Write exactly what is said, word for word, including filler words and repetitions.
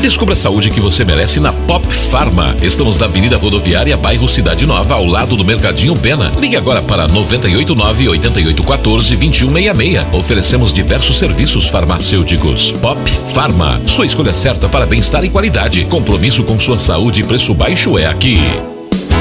Descubra a saúde que você merece na Pop Pharma. Estamos na Avenida Rodoviária, bairro Cidade Nova, ao lado do Mercadinho Pena. Ligue agora para noventa e oito nove, oitenta e oito, quatorze, vinte e um sessenta e seis. Oferecemos diversos serviços farmacêuticos. Pop Pharma, sua escolha certa para bem-estar e qualidade. Compromisso com sua saúde e preço baixo é aqui.